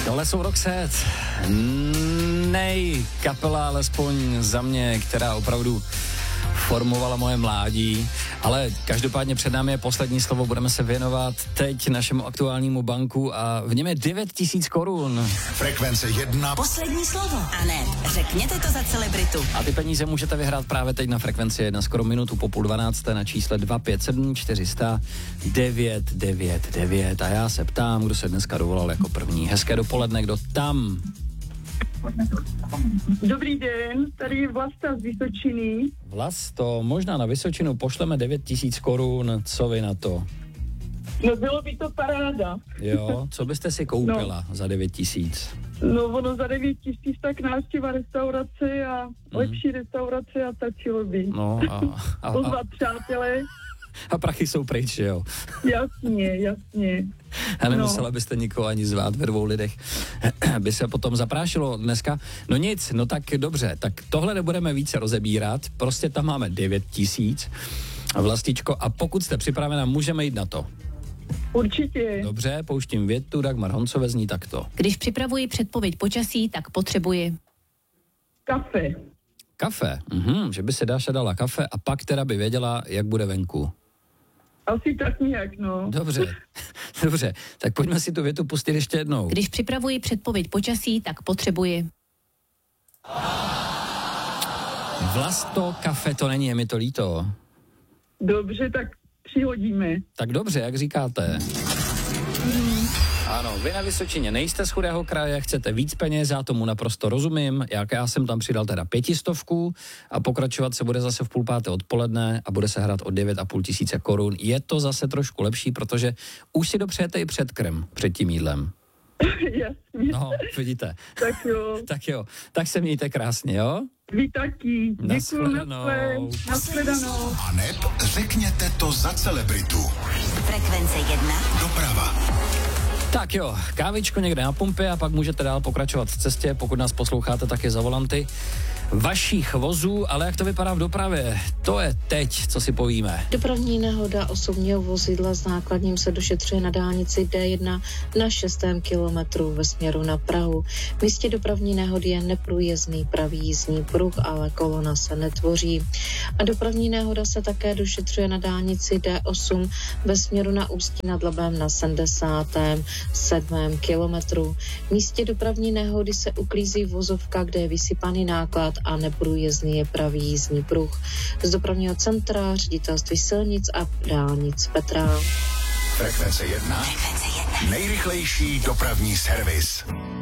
Tohle jsou Roxette. Nej, kapela alespoň za mě, která opravdu formovala moje mládí, ale každopádně před námi je poslední slovo, budeme se věnovat teď našemu aktuálnímu banku a v něm je 9 000 korun. Frekvence 1. Poslední slovo. Anet, řekněte to za celebritu. A ty peníze můžete vyhrát právě teď na Frekvenci 1, skoro minutu po 11:30 na čísle 257 400 999. A já se ptám, kdo se dneska dovolal jako první. Hezké dopoledne, kdo tam? Dobrý den, tady je Vlasta z Vysočiny. Vlasto, možná na Vysočinu pošleme 9 000 korun, co vy na to? No bylo by to paráda. Jo, co byste si koupila za 9 000? No ono za 9 000 tak návštěva restaurace a lepší restaurace a stačilo by. No Pozvat přátelé. A prachy jsou pryč, jo? Jasně. A nemusela byste nikoho ani zvát ve 2 lidech. By se potom zaprášilo dneska. No nic, no tak dobře, tak tohle nebudeme více rozebírat, prostě tam máme 9 000, Vlastičko, a pokud jste připravena, můžeme jít na to. Určitě. Dobře, pouštím větu, Dagmar Honcové zní takto. Když připravuji předpověď počasí, tak potřebuji Kafe. Kafe, že by se Dáša dala kafe a pak teda by věděla, jak bude venku. Asi tak nějak, no. Dobře, tak pojďme si tu větu pustit ještě jednou. Když připravuji předpověď počasí, tak potřebuji Vlasto, kafe to není, je mi to líto. Dobře, tak přihodíme. Tak dobře, jak říkáte. Ano, vy na Vysočině nejste z chudého kraje, chcete víc peněz, já tomu naprosto rozumím, já jsem tam přidal teda 500 a pokračovat se bude zase v 4:30 odpoledne a bude se hrát o 9 500 korun. Je to zase trošku lepší, protože už si dopřejete i předkrm před tím jídlem. Jasně. No, vidíte. Tak jo. Tak se mějte krásně, jo? Vy taky. Děkuju, nashledanou. Anet, řekněte to za celebritu. Frekvence 1. Doprava. Tak jo, kávičko někde na pumpě a pak můžete dál pokračovat v cestě, pokud nás posloucháte taky za volanty vašich vozů, ale jak to vypadá v dopravě, to je teď, co si povíme. Dopravní nehoda osobního vozidla s nákladním se došetřuje na dálnici D1 na 6. kilometru ve směru na Prahu. V místě dopravní nehody je neprůjezdný pravý jízdní pruh, ale kolona se netvoří. A dopravní nehoda se také došetřuje na dálnici D8 ve směru na Ústí nad Labem na 77. kilometru. V místě dopravní nehody se uklízí vozovka, kde je vysypaný náklad a neprůjezdný je pravý jízdní pruh. Z dopravního centra Ředitelství silnic a dálnic Petra. Frekvence 1. Nejrychlejší dopravní servis.